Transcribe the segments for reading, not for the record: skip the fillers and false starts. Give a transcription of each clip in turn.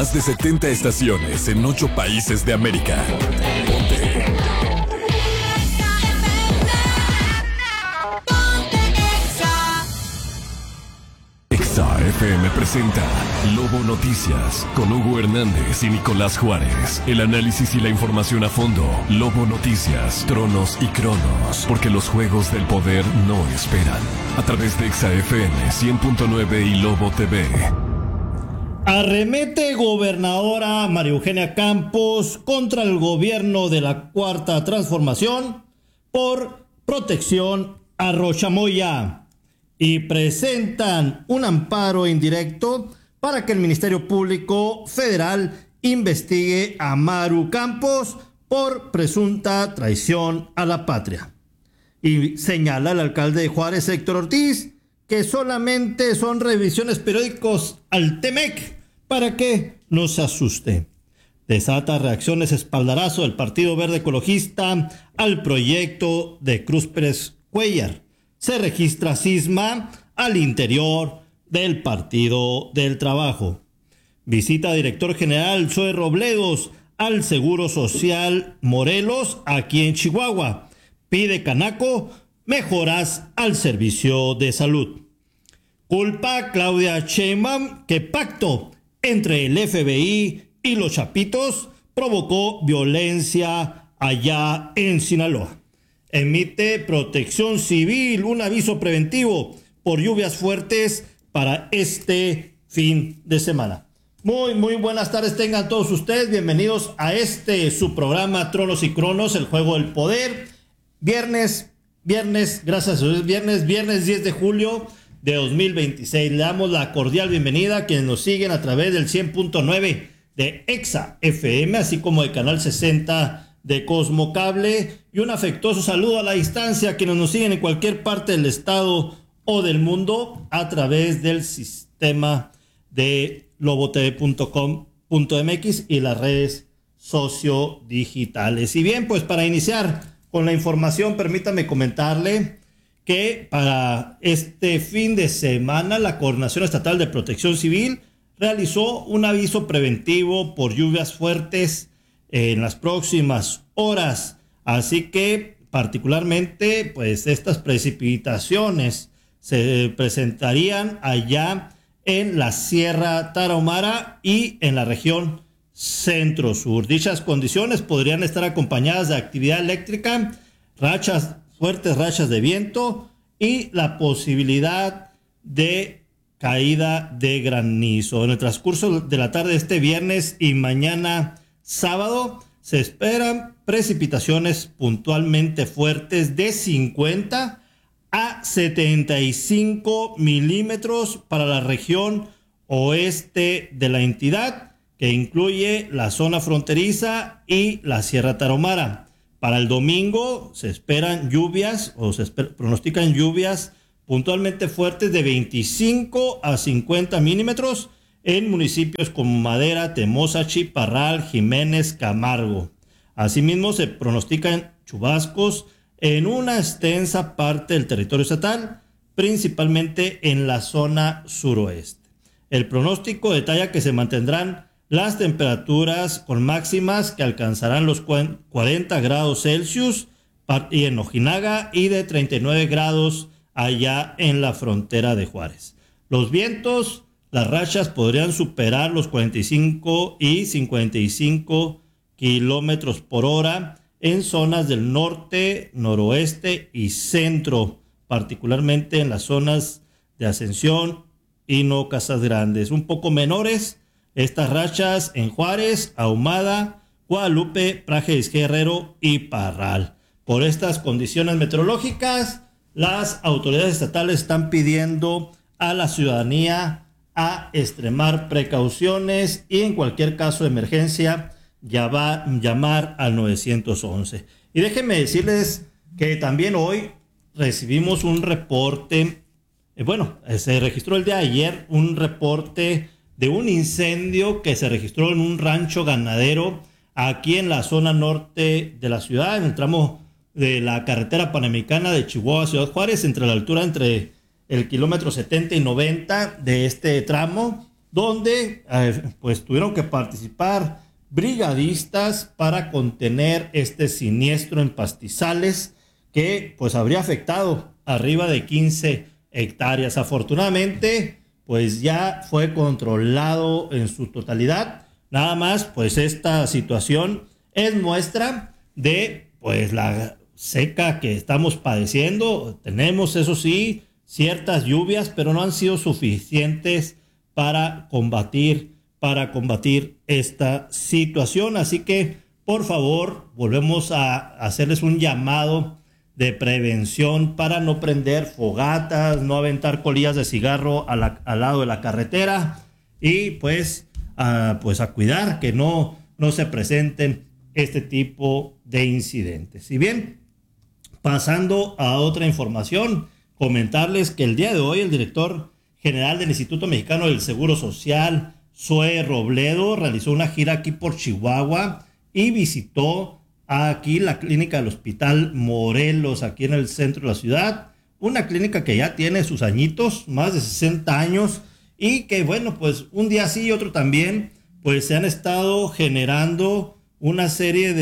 Más de 70 estaciones en 8 países de América. Exa FM presenta Lobo Noticias con Hugo Hernández y Nicolás Juárez. El análisis y la información a fondo. Lobo Noticias, tronos y cronos, porque los juegos del poder no esperan. A través de Exa FM 100.9 y Lobo TV. Arremete gobernadora María Eugenia Campos contra el gobierno de la Cuarta Transformación por protección a Rocha Moya. Y presentan un amparo indirecto para que el Ministerio Público Federal investigue a Maru Campos por presunta traición a la patria. Y señala el alcalde de Juárez, Héctor Ortiz, que solamente son revisiones periódicos al Temec para que no se asuste. Desata reacciones espaldarazo del Partido Verde Ecologista al proyecto de Cruz Pérez Cuellar. Se registra cisma al interior del Partido del Trabajo. Visita director general Zoe Robledos al Seguro Social Morelos, aquí en Chihuahua. Pide Canaco mejoras al servicio de salud. Culpa Claudia Sheinbaum que pacto entre el FBI y los Chapitos provocó violencia allá en Sinaloa. Emite Protección Civil un aviso preventivo por lluvias fuertes para este fin de semana. Muy buenas tardes tengan todos ustedes. Bienvenidos a su programa Tronos y Cronos, el juego del poder. Viernes, gracias a Dios, viernes 10 de julio de 2026. Le damos la cordial bienvenida a quienes nos siguen a través del 100.9 de Exa FM, así como de Canal 60 de Cosmo Cable, y un afectuoso saludo a la distancia a quienes nos siguen en cualquier parte del estado o del mundo a través del sistema de lobotv.com.mx y las redes sociodigitales. Y bien, pues para iniciar con la información, permítame comentarle que para este fin de semana la Coordinación Estatal de Protección Civil realizó un aviso preventivo por lluvias fuertes en las próximas horas, así que particularmente pues estas precipitaciones se presentarían allá en la Sierra Tarahumara y en la región centro-sur. Dichas condiciones podrían estar acompañadas de actividad eléctrica, fuertes rachas de viento y la posibilidad de caída de granizo. En el transcurso de la tarde de este viernes y mañana sábado se esperan precipitaciones puntualmente fuertes de 50 a 75 milímetros para la región oeste de la entidad, que incluye la zona fronteriza y la Sierra Tarahumara. Para el domingo se esperan lluvias pronostican lluvias puntualmente fuertes de 25 a 50 milímetros en municipios como Madera, Temozachi, Parral, Jiménez, Camargo. Asimismo, se pronostican chubascos en una extensa parte del territorio estatal, principalmente en la zona suroeste. El pronóstico detalla que se mantendrán las temperaturas con máximas que alcanzarán los 40 grados Celsius y en Ojinaga y de 39 grados allá en la frontera de Juárez. Los vientos, las rachas podrían superar los 45 y 55 kilómetros por hora en zonas del norte, noroeste y centro, particularmente en las zonas de Ascensión y No Casas Grandes. Un poco menores estas rachas en Juárez, Ahumada, Guadalupe, Prajedes Guerrero y Parral. Por estas condiciones meteorológicas, las autoridades estatales están pidiendo a la ciudadanía a extremar precauciones y en cualquier caso de emergencia llamar al 911. Y déjenme decirles que también hoy recibimos un reporte, se registró el día de ayer un reporte de un incendio que se registró en un rancho ganadero aquí en la zona norte de la ciudad, en el tramo de la carretera panamericana de Chihuahua a Ciudad Juárez, entre la altura entre el kilómetro 70 y 90 de este tramo. donde pues tuvieron que participar brigadistas para contener este siniestro en pastizales que pues habría afectado arriba de 15 hectáreas. Afortunadamente pues ya fue controlado en su totalidad. Nada más pues esta situación es muestra de pues la seca que estamos padeciendo. Tenemos, eso sí, ciertas lluvias, pero no han sido suficientes para combatir esta situación. Así que, por favor, volvemos a hacerles un llamado de prevención para no prender fogatas, no aventar colillas de cigarro al lado de la carretera y pues a cuidar que no se presenten este tipo de incidentes. Y bien, pasando a otra información, comentarles que el día de hoy el director general del Instituto Mexicano del Seguro Social, Zoe Robledo, realizó una gira aquí por Chihuahua y visitó aquí la clínica del Hospital Morelos, aquí en el centro de la ciudad, una clínica que ya tiene sus añitos, más de 60 años, y que bueno, pues un día sí y otro también, pues se han estado generando una serie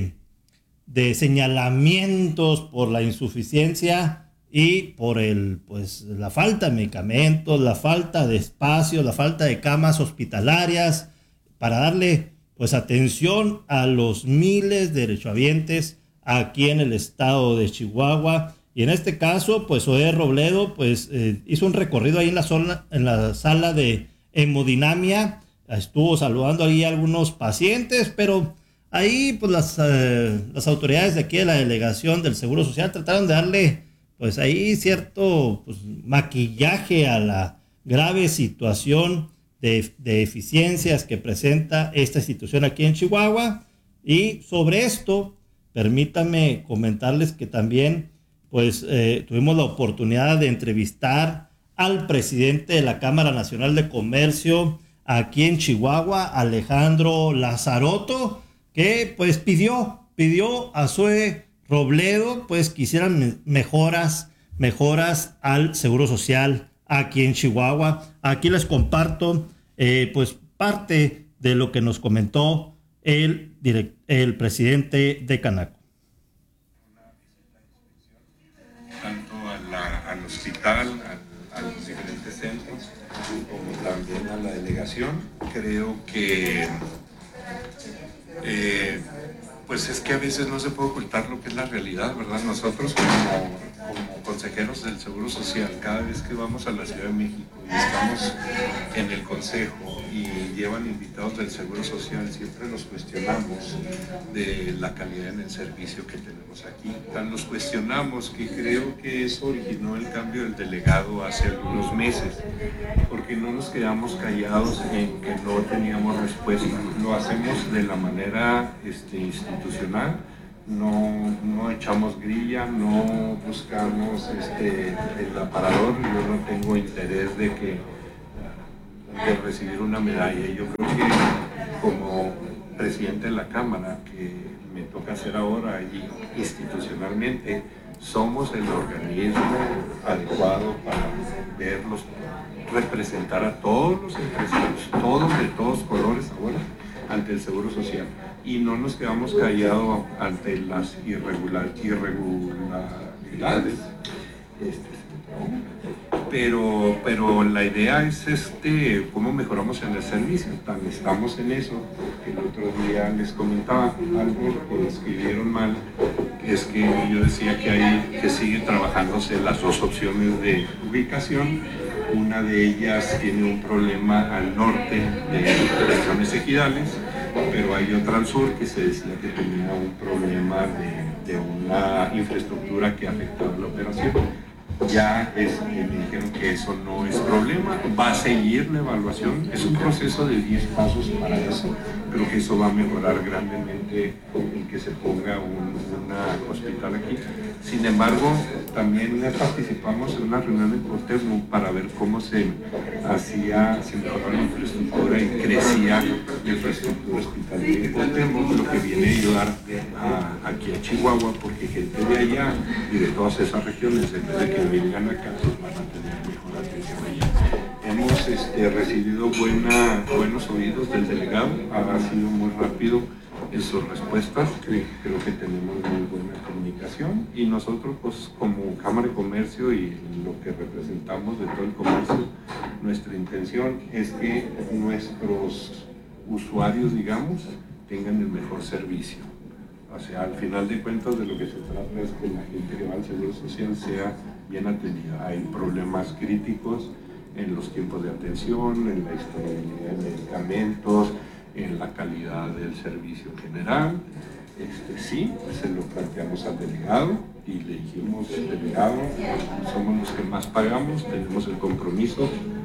de señalamientos por la insuficiencia y por la falta de medicamentos, la falta de espacio, la falta de camas hospitalarias para darle pues atención a los miles de derechohabientes aquí en el estado de Chihuahua. Y en este caso, pues Zoe Robledo pues hizo un recorrido ahí en la sala de hemodinamia, estuvo saludando ahí a algunos pacientes, pero ahí pues las autoridades de aquí de la delegación del Seguro Social trataron de darle pues ahí cierto pues, maquillaje a la grave situación de deficiencias que presenta esta institución aquí en Chihuahua. Y sobre esto, permítanme comentarles que también pues tuvimos la oportunidad de entrevistar al presidente de la Cámara Nacional de Comercio aquí en Chihuahua, Alejandro Lazzaroto, que pues pidió a Zoe Robledo pues que hicieran mejoras al Seguro Social aquí en Chihuahua. Aquí les comparto pues parte de lo que nos comentó el presidente de Canaco. Tanto al hospital, a los diferentes centros, como también a la delegación. Creo que pues es que a veces no se puede ocultar lo que es la realidad, ¿verdad? Nosotros como consejeros del Seguro Social, cada vez que vamos a la Ciudad de México y estamos en el consejo y llevan invitados del Seguro Social, siempre nos cuestionamos de la calidad en el servicio que tenemos aquí. Tan nos cuestionamos que creo que eso originó el cambio del delegado hace algunos meses, porque no nos quedamos callados en que no teníamos respuesta. Lo hacemos de la manera institucional, no echamos grilla, no buscamos el aparador. Yo no tengo interés de recibir una medalla. Yo creo que como presidente de la Cámara, que me toca hacer ahora y institucionalmente, somos el organismo adecuado para verlos, representar a todos los empresarios, todos de todos colores ahora, ante el Seguro Social. Y no nos quedamos callados ante las irregularidades. Pero la idea es cómo mejoramos en el servicio. Estamos en eso. El otro día les comentaba algo que escribieron mal, es que yo decía que sigue trabajándose las dos opciones de ubicación. Una de ellas tiene un problema al norte de Elecciones Ejidales, pero hay otra al sur que se decía que tenía un problema de una infraestructura que afectaba la operación. Ya me dijeron que eso no es problema, va a seguir la evaluación, es un proceso de 10 pasos para eso. Creo que eso va a mejorar grandemente en que se ponga un hospital aquí. Sin embargo, también participamos en una reunión en Cuauhtémoc para ver cómo se mejoraba la infraestructura y crecía la infraestructura hospitalaria de Cuauhtémoc, lo que viene a ayudar aquí a Chihuahua, porque gente de allá y de todas esas regiones, en vez de que vengan acá, pues van a tener mejor atención allá. En hemos recibido buenos oídos del delegado, ha sido muy rápido en sus respuestas, creo que tenemos muy buena comunicación y nosotros pues como Cámara de Comercio y lo que representamos de todo el comercio, nuestra intención es que nuestros usuarios, digamos, tengan el mejor servicio. O sea, al final de cuentas de lo que se trata es que la gente que va al Seguro Social sea bien atendida. Hay problemas críticos en los tiempos de atención, en la disponibilidad de medicamentos, en la calidad del servicio en general. Sí, se lo planteamos al delegado y le dijimos, delegado, somos los que más pagamos, tenemos el compromiso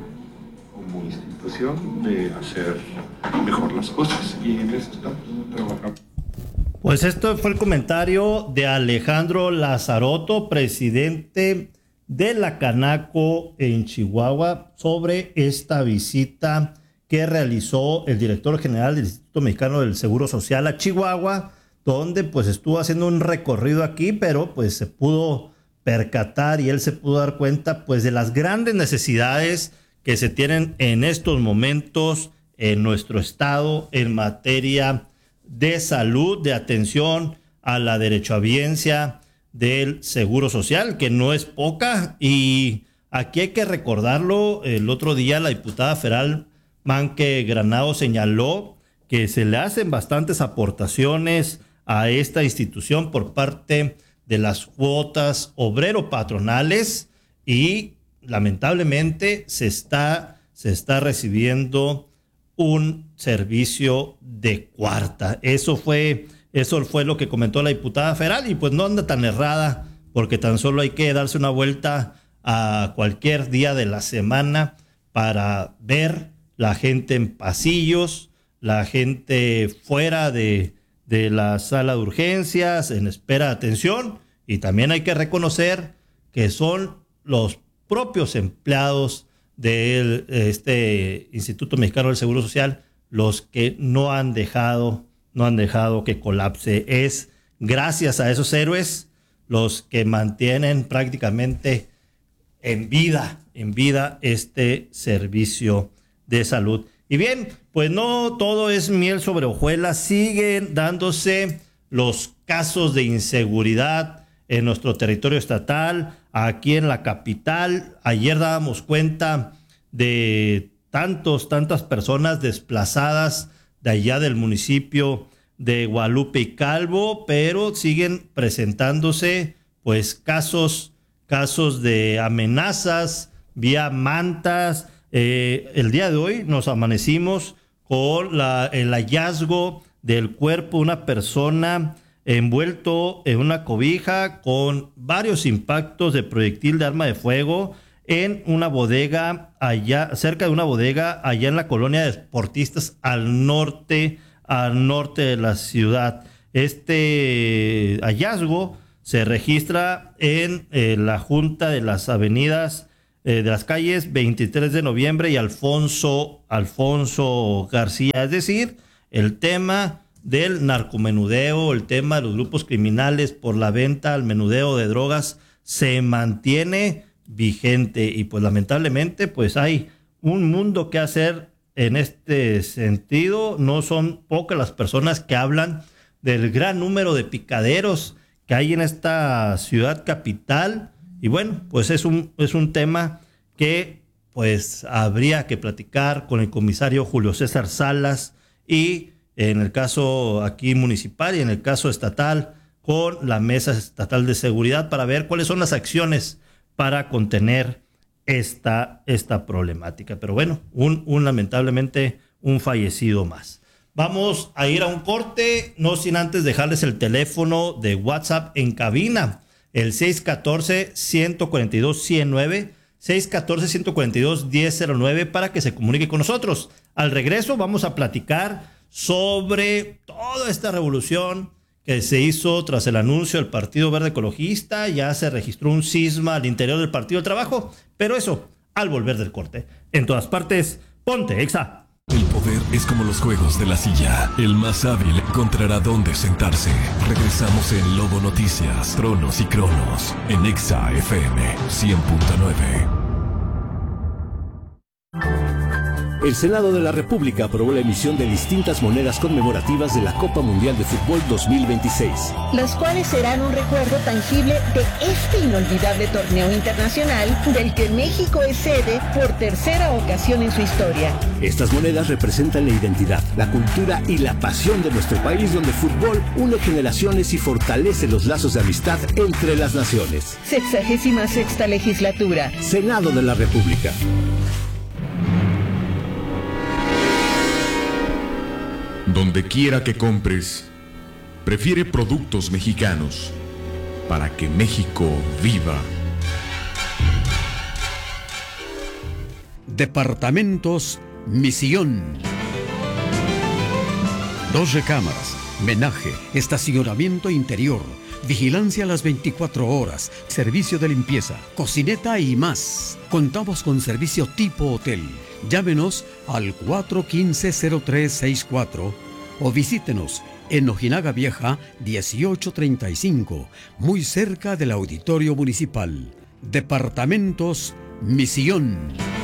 como institución de hacer mejor las cosas y en eso estamos trabajando. Pues esto fue el comentario de Alejandro Lazzaroto, presidente de la Canaco en Chihuahua, sobre esta visita que realizó el director general del Instituto Mexicano del Seguro Social a Chihuahua, donde pues estuvo haciendo un recorrido aquí, pero pues se pudo percatar y él se pudo dar cuenta pues de las grandes necesidades que se tienen en estos momentos en nuestro estado en materia de salud, de atención a la derechohabiencia del Seguro Social, que no es poca. Y aquí hay que recordarlo, el otro día la diputada federal Manque Granado señaló que se le hacen bastantes aportaciones a esta institución por parte de las cuotas obrero-patronales y lamentablemente se está recibiendo un servicio de cuarta. Eso fue lo que comentó la diputada federal y pues no anda tan errada, porque tan solo hay que darse una vuelta a cualquier día de la semana para ver la gente en pasillos, la gente fuera de la sala de urgencias, en espera de atención, y también hay que reconocer que son los propios empleados de Instituto Mexicano del Seguro Social los que no han dejado que colapse. Es gracias a esos héroes los que mantienen prácticamente en vida este servicio de salud. Y bien, pues no todo es miel sobre hojuelas, siguen dándose los casos de inseguridad en nuestro territorio estatal, aquí en la capital. Ayer dábamos cuenta de tantas personas desplazadas de allá del municipio de Guadalupe y Calvo, pero siguen presentándose pues casos de amenazas vía mantas. El día de hoy nos amanecimos con el hallazgo del cuerpo de una persona envuelto en una cobija con varios impactos de proyectil de arma de fuego en una bodega allá, cerca de una bodega allá en la colonia de deportistas al norte de la ciudad. Este hallazgo se registra en la junta de las avenidas de las calles 23 de noviembre y Alfonso García. Es decir, el tema del narcomenudeo, el tema de los grupos criminales por la venta al menudeo de drogas se mantiene vigente y pues lamentablemente pues hay un mundo que hacer en este sentido. No son pocas las personas que hablan del gran número de picaderos que hay en esta ciudad capital y bueno, pues es un tema que pues habría que platicar con el comisario Julio César Salas y en el caso aquí municipal y en el caso estatal con la Mesa Estatal de Seguridad para ver cuáles son las acciones para contener esta problemática. Pero bueno, lamentablemente un fallecido más. Vamos a ir a un corte, no sin antes dejarles el teléfono de WhatsApp en cabina, el 614-142-109, 614-142-1009 para que se comunique con nosotros. Al regreso vamos a platicar sobre toda esta revolución que se hizo tras el anuncio del Partido Verde Ecologista. Ya se registró un cisma al interior del Partido del Trabajo, pero eso al volver del corte. En todas partes, ponte Exa. El poder es como los juegos de la silla. El más hábil encontrará dónde sentarse. Regresamos en Lobo Noticias, Tronos y Cronos, en Exa FM 100.9. El Senado de la República aprobó la emisión de distintas monedas conmemorativas de la Copa Mundial de Fútbol 2026. Las cuales serán un recuerdo tangible de este inolvidable torneo internacional del que México es sede por tercera ocasión en su historia. Estas monedas representan la identidad, la cultura y la pasión de nuestro país, donde el fútbol une generaciones y fortalece los lazos de amistad entre las naciones. 66ª legislatura. Senado de la República. Donde quiera que compres, prefiere productos mexicanos para que México viva. Departamentos Misión. 2 recámaras, menaje, estacionamiento interior, vigilancia a las 24 horas, servicio de limpieza, cocineta y más. Contamos con servicio tipo hotel. Llámenos al 415-0364 o visítenos en Ojinaga Vieja 1835, muy cerca del Auditorio Municipal. Departamentos Misión.